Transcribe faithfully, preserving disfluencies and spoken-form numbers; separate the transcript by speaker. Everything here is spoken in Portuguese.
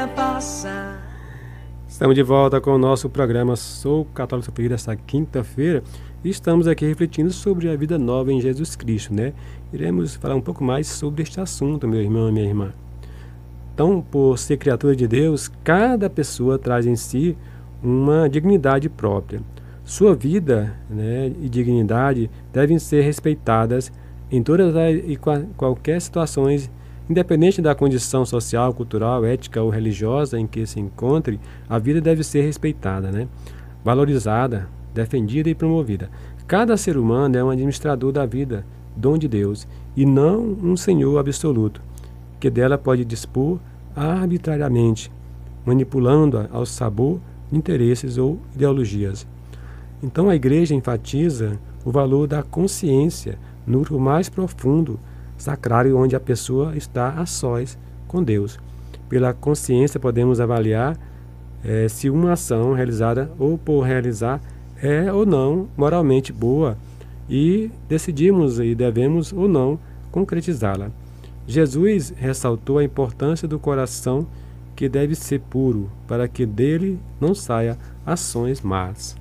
Speaker 1: passa.
Speaker 2: Estamos de volta com o nosso programa Sou Católico Sou Feliz desta quinta-feira e estamos aqui refletindo sobre a vida nova em Jesus Cristo, né? Iremos falar um pouco mais sobre este assunto, meu irmão e minha irmã. Então, por ser criatura de Deus, cada pessoa traz em si uma dignidade própria. Sua vida, né, e dignidade devem ser respeitadas em todas as e qual, qualquer situações, independente da condição social, cultural, ética ou religiosa em que se encontre, a vida deve ser respeitada, né? Valorizada, defendida e promovida. Cada ser humano é um administrador da vida, dom de Deus, e não um senhor absoluto, que dela pode dispor arbitrariamente, manipulando-a ao sabor de interesses ou ideologias. Então a Igreja enfatiza o valor da consciência no grupo mais profundo, sacrário, onde a pessoa está a sós com Deus. Pela consciência podemos avaliar eh, se uma ação realizada ou por realizar é ou não moralmente boa e decidimos e devemos ou não concretizá-la. Jesus ressaltou a importância do coração, que deve ser puro, para que dele não saia ações más.